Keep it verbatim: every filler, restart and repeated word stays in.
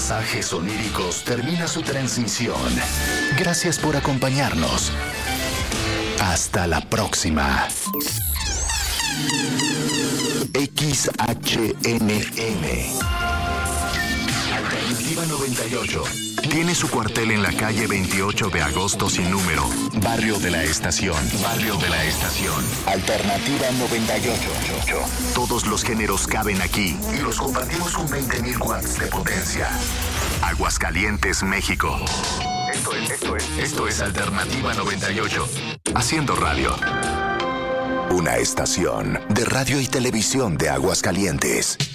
pasajes oníricos termina su transmisión. Gracias por acompañarnos. Hasta la próxima. X H N M Alternativa noventa y ocho. Tiene su cuartel en la calle veintiocho de agosto sin número. Barrio de la Estación. Barrio de la Estación. Alternativa noventa y ocho. Todos los géneros caben aquí y los compartimos con veinte mil watts de potencia. Aguascalientes, México. Esto es, esto es, esto es Alternativa noventa y ocho. Haciendo radio. Una estación de radio y televisión de Aguascalientes.